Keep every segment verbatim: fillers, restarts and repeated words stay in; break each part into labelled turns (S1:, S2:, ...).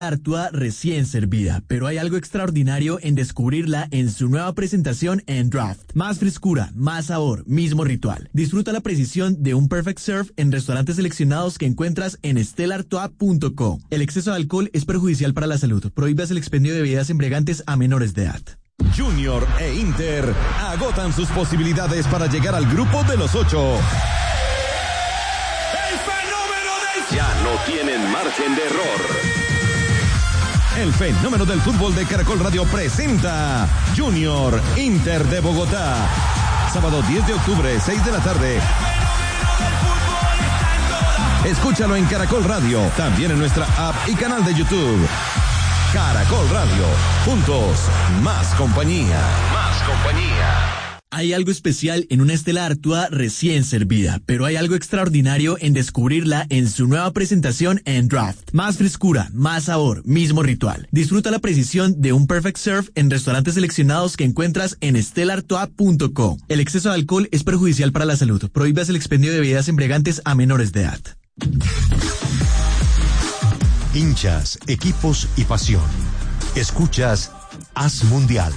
S1: Artois recién servida, pero hay algo extraordinario en descubrirla en su nueva presentación en Draft. Más frescura, más sabor, mismo ritual. Disfruta la precisión de un perfect serve en restaurantes seleccionados que encuentras en stella artois punto co. El exceso de alcohol es perjudicial para la salud. Prohíbas el expendio de bebidas embriagantes a menores de edad.
S2: Junior e Inter agotan sus posibilidades para llegar al grupo de los ocho.
S3: ¡El fenómeno del...
S2: Ya no tienen margen de error. El fenómeno del fútbol de Caracol Radio presenta Junior Inter de Bogotá. Sábado diez de octubre, seis de la tarde. Escúchalo en Caracol Radio, también en nuestra app y canal de YouTube. Caracol Radio, juntos, más compañía. Más compañía.
S1: Hay algo especial en una Stella Artois recién servida, pero hay algo extraordinario en descubrirla en su nueva presentación en Draft. Más frescura, más sabor, mismo ritual. Disfruta la precisión de un perfect serve en restaurantes seleccionados que encuentras en stella artois punto co. El exceso de alcohol es perjudicial para la salud. Prohíbas el expendio de bebidas embriagantes a menores de edad.
S4: Hinchas, equipos y pasión. Escuchas Haz Mundial.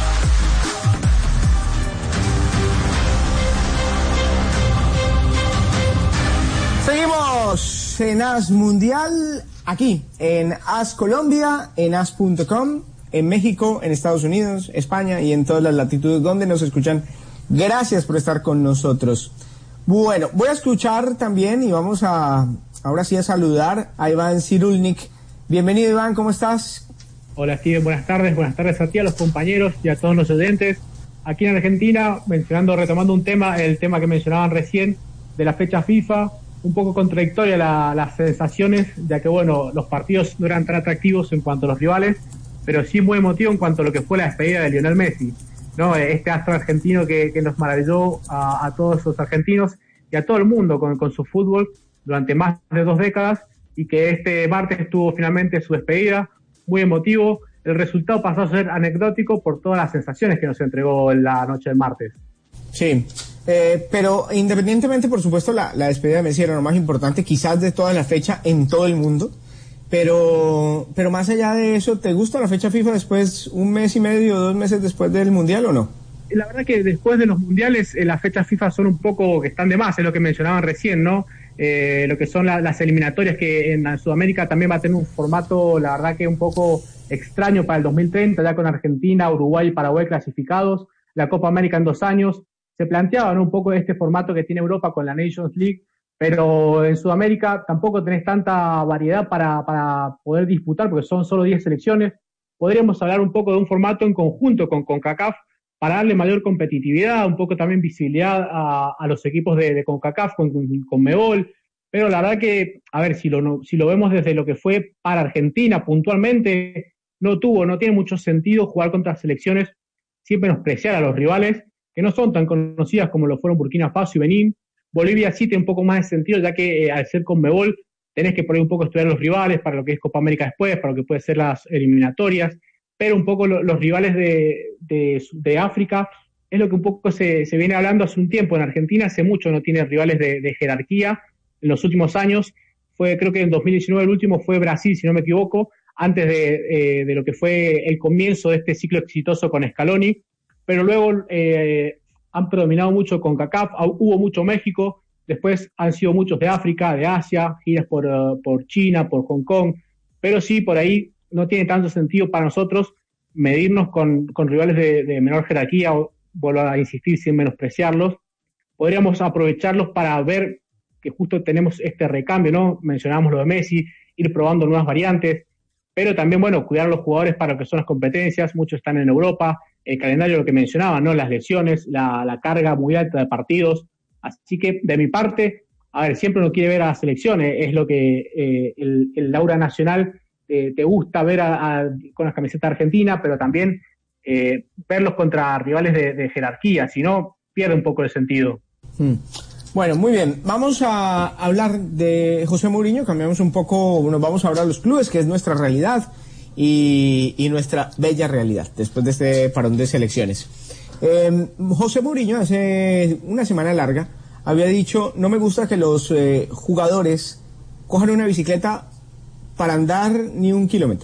S5: Seguimos en Haz Mundial, aquí en Haz Colombia, en haz punto com, en México, en Estados Unidos, España y en todas las latitudes donde nos escuchan. Gracias por estar con nosotros. Bueno, voy a escuchar también y vamos a, ahora sí a saludar a Iván Cyrulnik. Bienvenido, Iván, ¿cómo estás?
S6: Hola, Steven, buenas tardes, buenas tardes a ti, a los compañeros y a todos los oyentes. Aquí en Argentina, mencionando, retomando un tema, el tema que mencionaban recién, de la fecha FIFA, un poco contradictoria la, las sensaciones, ya que bueno, los partidos no eran tan atractivos en cuanto a los rivales, pero sí muy emotivo en cuanto a lo que fue la despedida de Lionel Messi, ¿no? Este astro argentino que, que nos maravilló a, a todos los argentinos y a todo el mundo con, con su fútbol durante más de dos décadas, y que este martes tuvo finalmente su despedida, muy emotivo. El resultado pasó a ser anecdótico por todas las sensaciones que nos entregó en la noche del martes.
S5: Sí, eh, pero independientemente, por supuesto, la, la despedida de Messi era lo más importante, quizás de toda la fecha en todo el mundo, pero, pero más allá de eso, ¿te gusta la fecha FIFA después, un mes y medio, dos meses después del Mundial o no?
S6: La verdad que después de los Mundiales, eh, las fechas FIFA son un poco que están de más, es lo que mencionaban recién, ¿no? Eh, lo que son la, las eliminatorias, que en Sudamérica también va a tener un formato, la verdad que un poco extraño para el dos mil treinta, ya con Argentina, Uruguay y Paraguay clasificados, la Copa América en dos años. Se planteaba, ¿no?, un poco de este formato que tiene Europa con la Nations League, pero en Sudamérica tampoco tenés tanta variedad para, para poder disputar, porque son solo diez selecciones. Podríamos hablar un poco de un formato en conjunto con CONCACAF para darle mayor competitividad, un poco también visibilidad a, a los equipos de, de CONCACAF, con, con Conmebol, pero la verdad que, a ver, si lo, si lo vemos desde lo que fue para Argentina puntualmente, no tuvo, no tiene mucho sentido jugar contra selecciones sin menospreciar a los rivales, que no son tan conocidas como lo fueron Burkina Faso y Benín. Bolivia sí tiene un poco más de sentido, ya que eh, al ser Conmebol tenés que por ahí un poco estudiar los rivales para lo que es Copa América después, para lo que puede ser las eliminatorias, pero un poco lo, los rivales de, de, de África es lo que un poco se, se viene hablando hace un tiempo. En Argentina hace mucho no tiene rivales de, de jerarquía. En los últimos años, fue creo que en dos mil diecinueve el último fue Brasil, si no me equivoco, antes de, eh, de lo que fue el comienzo de este ciclo exitoso con Scaloni, pero luego eh, han predominado mucho con CONCACAF, hubo mucho México, después han sido muchos de África, de Asia, giras por, uh, por China, por Hong Kong, pero sí, por ahí no tiene tanto sentido para nosotros medirnos con, con rivales de, de menor jerarquía, o vuelvo a insistir sin menospreciarlos. Podríamos aprovecharlos para ver que justo tenemos este recambio, ¿no? Mencionábamos lo de Messi, ir probando nuevas variantes, pero también, bueno, cuidar a los jugadores para lo que son las competencias. Muchos están en Europa, el calendario, lo que mencionaban, ¿no? Las lesiones, la, la carga muy alta de partidos. Así que, de mi parte, a ver, siempre uno quiere ver a las selecciones, es lo que eh, el, el aura nacional eh, te gusta ver a, a, con las camisetas argentinas, pero también eh, verlos contra rivales de, de jerarquía, si no, pierde un poco el sentido.
S5: Hmm. Bueno, muy bien. Vamos a hablar de José Mourinho, cambiamos un poco, nos vamos a hablar de los clubes, que es nuestra realidad y, y nuestra bella realidad, después de este parón de selecciones. Eh, José Mourinho, hace una semana larga, había dicho, no me gusta que los eh, jugadores cojan una bicicleta para andar ni un kilómetro.